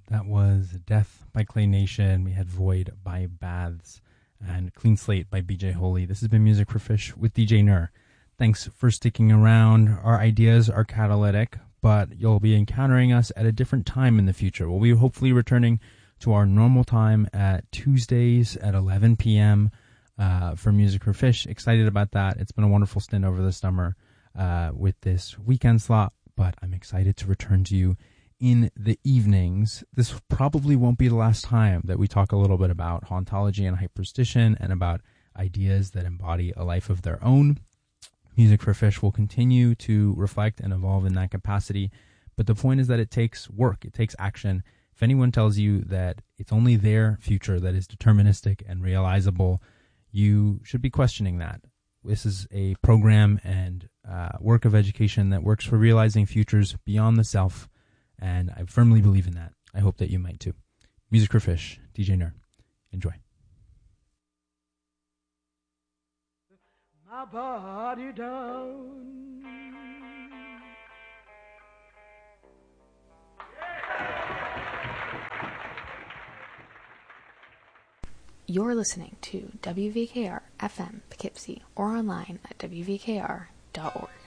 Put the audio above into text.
That was Death by Clay Nation. We had Void by Baths and Clean Slate by BJ Holy. This has been Music for Fish with DJ Nur. Thanks for sticking around. Our ideas are catalytic, but you'll be encountering us at a different time in the future. We'll be hopefully returning to our normal time at Tuesdays at 11 p.m. For Music for Fish. Excited about that. It's been a wonderful stint over the summer with this weekend slot, but I'm excited to return to you in the evenings. This probably won't be the last time that we talk a little bit about hauntology and hyperstition and about ideas that embody a life of their own. Music for Fish will continue to reflect and evolve in that capacity, but the point is that it takes work, it takes action. If anyone tells you that it's only their future that is deterministic and realizable, you should be questioning that. This is a program and work of education that works for realizing futures beyond the self, and I firmly believe in that. I hope that you might too. Music for Fish, DJ Nur. Enjoy. My body down. You're listening to WVKR FM Poughkeepsie or online at WVKR.org.